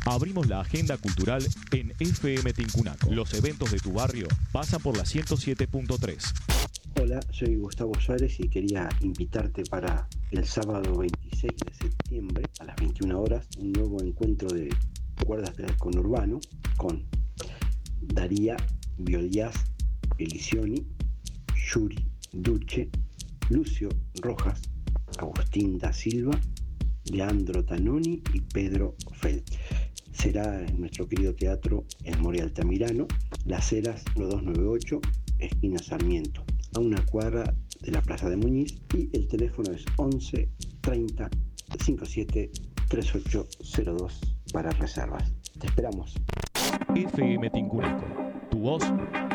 Abrimos la agenda cultural en FM Tincunaco. Los eventos de tu barrio pasan por la 107.3. Hola, soy Gustavo Suárez y quería invitarte para el sábado 26 de septiembre a las 21 horas un nuevo encuentro de cuerdas del conurbano con Daría, Biolías, Elisioni, Yuri, Duche, Lucio Rojas, Agustín da Silva, Leandro Tanoni y Pedro Feld. Será en nuestro querido teatro en Moria Altamirano, Las Heras 1298, esquina Sarmiento, a una cuadra de la Plaza de Muñiz, y el teléfono es 11 30 57 3802 para reservas. Te esperamos. FM Tincunaco, tu voz